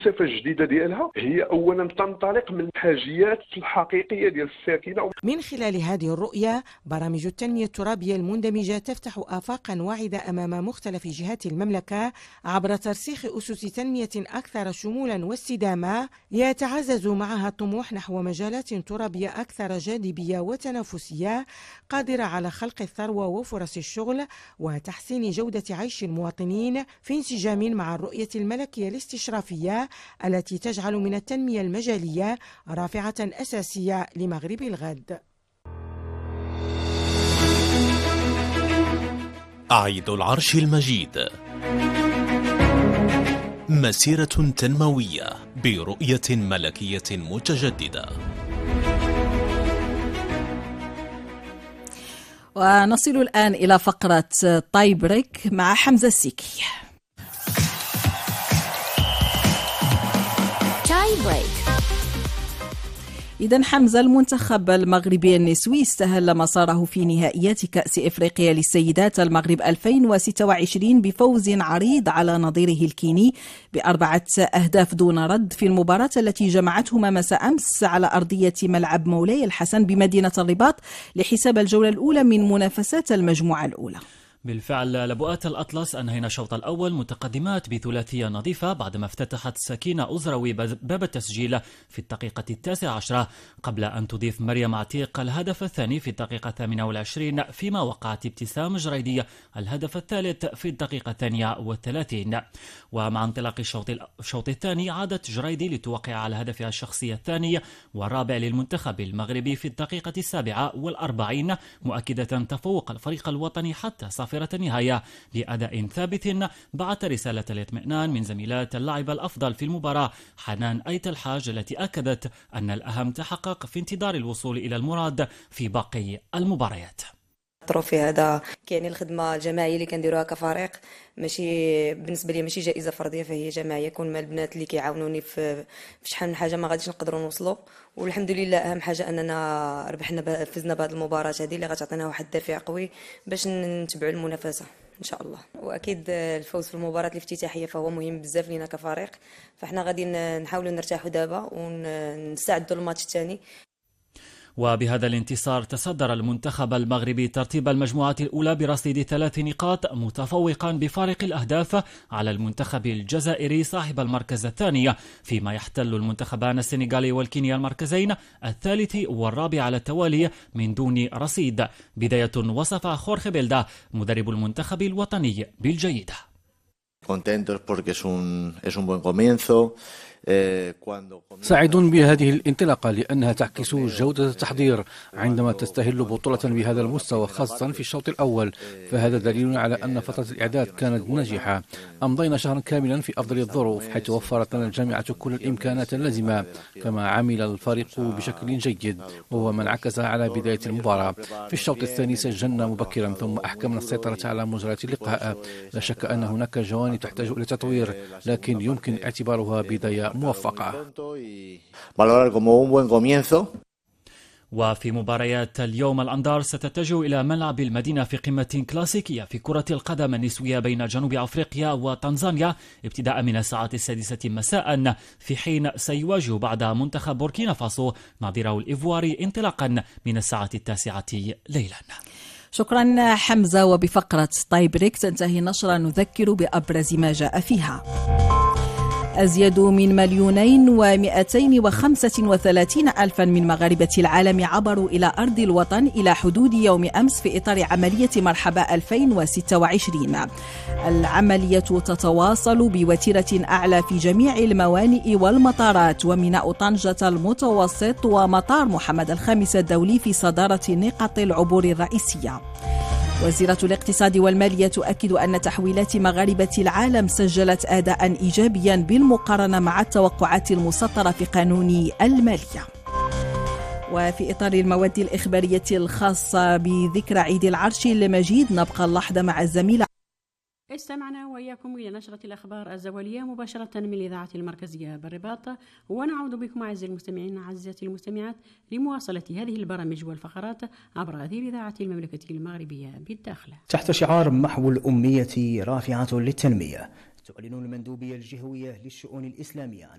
الصفه الجديده ديالها هي اولا تنطلق من الحاجيات الحقيقيه ديال الساكنه. من خلال هذه الرؤيه برامج التنميه الترابيه المندمجه تفتح افاقا واعده امام مختلف جهات المملكه عبر ترسيخ اسس تنميه اكثر شمولا واستدامه، يتعزز معها الطموح نحو مجالات ترابيه اكثر جاذبيه وتنافسيه قادره على خلق الثروه وفرص الشغل وتحسين جوده عيش المواطنين في انسجام مع الرؤيه الملكيه الاستشرافيه التي تجعل من التنميه المجاليه رافعه اساسيه لمغرب الغد. عيد العرش المجيد، مسيرة تنموية برؤية ملكية متجددة. ونصل الآن إلى فقرة تاي بريك مع حمزة السيكي. تاي بريك. إذن حمزة، المنتخب المغربي النسوي استهل مساره في نهائيات كأس إفريقيا للسيدات المغرب 2026 بفوز عريض على نظيره الكيني ب4 أهداف دون رد في المباراة التي جمعتهما مساء أمس على أرضية ملعب مولاي الحسن بمدينة الرباط لحساب الجولة الأولى من منافسات المجموعة الأولى. بالفعل لبؤات الأطلس أنهينا الشوط الأول متقدمات بثلاثية نظيفة بعدما افتتحت سكينة أزروي باب التسجيل في الدقيقة 19 قبل أن تضيف مريم عتيق الهدف الثاني في الدقيقة 28، فيما وقعت ابتسام جريدي الهدف الثالث في الدقيقة 32. ومع انطلاق الشوط الثاني عادت جريدي لتوقع على هدفها الشخصي الثاني والرابع للمنتخب المغربي في الدقيقة 47، مؤكدة تفوق الفريق الوطني حتى صافرة النهاية لأداء ثابت بعت رسالة الاطمئنان من زميلات اللاعب الأفضل في المباراة حنان أيت الحاج، التي أكدت أن الأهم تحقق في انتظار الوصول إلى المراد في باقي المباريات. التروفي هذا كيعني الخدمه الجماعيه اللي كنديروها كفريق، ماشي بالنسبه لي ماشي جائزه فرديه، فهي جماعيه. كون مع البنات اللي كيعاونوني في شحال من حاجه ما غاديش نقدروا نوصلوا، والحمد لله اهم حاجه اننا فزنا بهذه المباراه هذه اللي غتعطينا واحد الدافع قوي باش نتبعوا المنافسه ان شاء الله. واكيد الفوز في المباراه الافتتاحيه فهو مهم بزاف لينا كفريق، فاحنا غادي نحاولوا نرتاحوا دابا ونستعدوا للماتش الثاني. وبهذا الانتصار تصدر المنتخب المغربي ترتيب المجموعة الأولى برصيد 3 نقاط، متفوقا بفارق الأهداف على المنتخب الجزائري صاحب المركز الثاني، فيما يحتل المنتخبان السنغالي والكينيا المركزين الثالث والرابع على التوالي من دون رصيد. بداية وصفها خورخي بيلدا مدرب المنتخب الوطني بالجيدة. سعيد بهذه الانطلاقة لأنها تعكس جودة التحضير عندما تستهل بطولة بهذا المستوى، خاصة في الشوط الأول، فهذا دليل على أن فترة الإعداد كانت ناجحة. أمضينا شهرا كاملا في أفضل الظروف حيث وفرت لنا الجامعة كل الإمكانات اللازمة، كما عمل الفريق بشكل جيد وهو ما انعكس على بداية المباراة. في الشوط الثاني سجلنا مبكرا ثم أحكمنا السيطرة على مجريات اللقاء. لا شك أن هناك جوانب تحتاج إلى تطوير، لكن يمكن اعتبارها بداية موفقة. وفي مباريات اليوم الأنظار ستتجه إلى ملعب المدينة في قمة كلاسيكية في كرة القدم النسوية بين جنوب أفريقيا وتنزانيا ابتداء من الساعة 6 مساء، في حين سيواجه بعد منتخب بوركينا فاسو نظيره الإيفواري انطلاقا من الساعة 9 ليلا. شكرا حمزة. وبفقرة تاي بريك تنتهي النشرة، نذكر بأبرز ما جاء فيها. أزيد من 2,235,000 من مغاربة العالم عبروا إلى أرض الوطن إلى حدود يوم أمس في إطار عملية مرحبا 2026. العملية تتواصل بوتيرة أعلى في جميع الموانئ والمطارات، وميناء طنجة المتوسط ومطار محمد الخامس الدولي في صدارة نقاط العبور الرئيسية. وزيرة الاقتصاد والمالية تؤكد أن تحويلات مغاربة العالم سجلت أداء إيجابيا بالمقارنة مع التوقعات المسطرة في قانون المالية. وفي إطار المواد الإخبارية الخاصة بذكرى عيد العرش المجيد نبقى اللحظة مع الزميلة. استمعنا وإياكم إلى نشرة الأخبار الزوالية مباشرة من الإذاعة المركزية بالرباط، ونعود بكم أعزائي المستمعين أعزائي المستمعات لمواصلة هذه البرامج والفقرات عبر هذه الإذاعة المملكة المغربية بالداخل. تحت شعار محو الأمية رافعة للتنمية، تعلن المندوبية الجهوية للشؤون الإسلامية